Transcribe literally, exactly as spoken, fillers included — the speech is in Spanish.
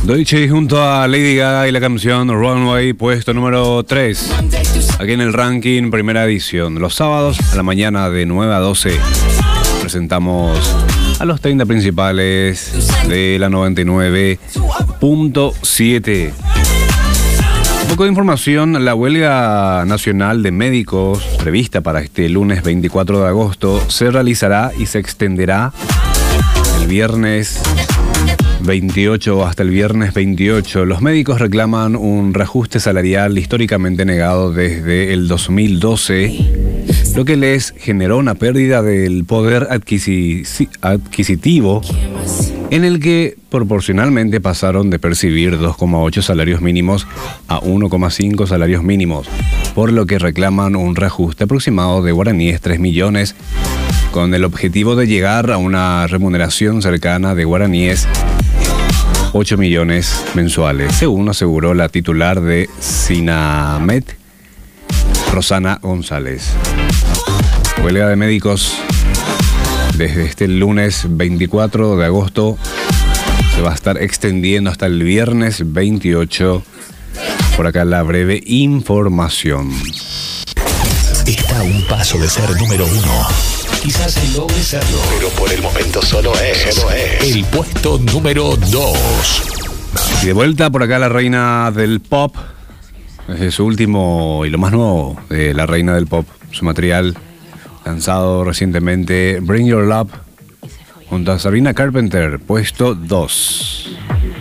Deutsche junto a Lady Gaga y la canción Runway, puesto número tres. Aquí en el ranking, primera edición. Los sábados a la mañana de nueve a doce presentamos a los treinta principales de la noventa y nueve punto siete. Un poco de información: la huelga nacional de médicos prevista para este lunes veinticuatro de agosto se realizará y se extenderá el viernes veintiocho hasta el viernes veintiocho. Los médicos reclaman un reajuste salarial históricamente negado desde el dos mil doce, lo que les generó una pérdida del poder adquisi- adquisitivo, en el que proporcionalmente pasaron de percibir dos coma ocho salarios mínimos a uno coma cinco salarios mínimos, por lo que reclaman un reajuste aproximado de guaraníes tres millones, con el objetivo de llegar a una remuneración cercana de guaraníes ocho millones mensuales, según aseguró la titular de Sinamed, Rosana González. Huelga de médicos desde este lunes veinticuatro de agosto se va a estar extendiendo hasta el viernes veintiocho. Por acá la breve información. Está a un paso de ser número uno. Quizás logre serlo, pero por el momento solo es, solo es el puesto número dos. Y de vuelta por acá la reina del pop, desde su último y lo más nuevo de la reina del pop, su material lanzado recientemente, Bring Your Love, junto a Sabrina Carpenter, puesto dos.